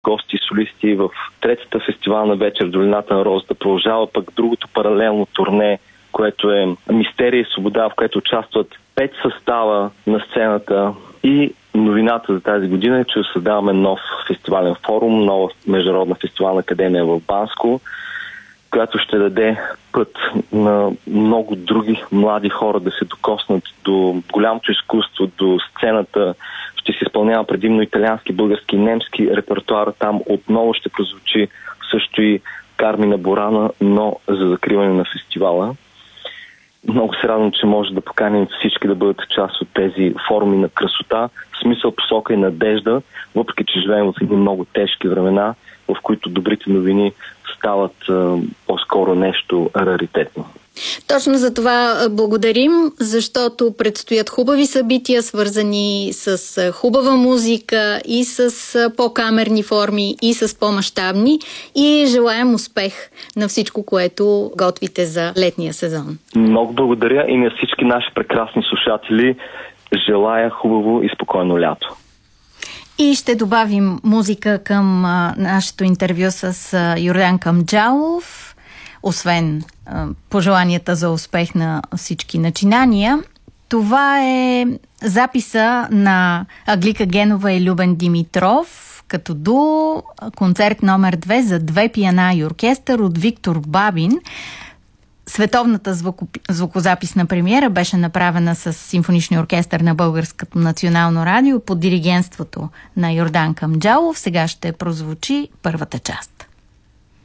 гости, солисти в третата фестивална вечер Долината на розата. Продължава пък другото паралелно турне, което е Мистерия и свобода, в което участват 5 състава на сцената. И новината за тази година е, че създаваме нов фестивален форум, нова международна фестивална академия в Банско, която ще даде път на много други млади хора да се докоснат до голямото изкуство, до сцената. Ще се изпълнява предимно италиански, български и немски репертуар. Там отново ще прозвучи също и Кармина Бурана, но за закриване на фестивала. Много се радвам, че може да поканим всички да бъдат част от тези форми на красота, смисъл, посока и надежда, въпреки че живеем в едни много тежки времена, в които добрите новини стават по-скоро нещо раритетно. Точно за това благодарим, защото предстоят хубави събития, свързани с хубава музика и с по-камерни форми и с по-мащабни, и желаем успех на всичко, което готвите за летния сезон. Много благодаря и на всички наши прекрасни слушатели желая хубаво и спокойно лято. И ще добавим музика към нашето интервю с Йордан Камджалов. Освен пожеланията за успех на всички начинания, това е записа на Аглика Генова и Любен Димитров като дуо, концерт номер 2 за 2 пиана и оркестър от Виктор Бабин. Световната звукозаписна премиера беше направена с симфоничния оркестър на Българското национално радио под диригентството на Йордан Камджалов. Сега ще прозвучи първата част.